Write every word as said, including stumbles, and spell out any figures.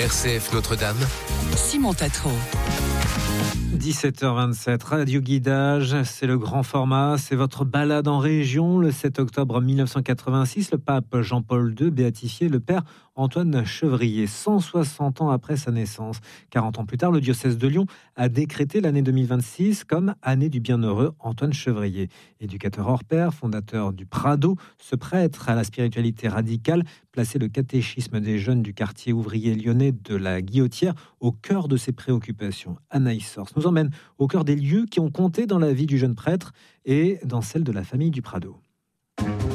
R C F Notre-Dame, Simon Tatro. dix-sept heures vingt-sept, Radio Guidage, c'est le grand format, c'est votre balade en région. Le sept octobre mille neuf cent quatre-vingt-six, le pape Jean-Paul deux béatifiait le père Antoine Chevrier, cent soixante ans après sa naissance. quarante ans plus tard, le diocèse de Lyon a décrété l'année deux mille vingt-six comme année du bienheureux Antoine Chevrier. Éducateur hors pair, fondateur du Prado, ce prêtre à la spiritualité radicale plaçait le catéchisme des jeunes du quartier ouvrier lyonnais de la Guillotière au cœur de ses préoccupations. Anaïs Sors nous emmène au cœur des lieux qui ont compté dans la vie du jeune prêtre et dans celle de la famille du Prado.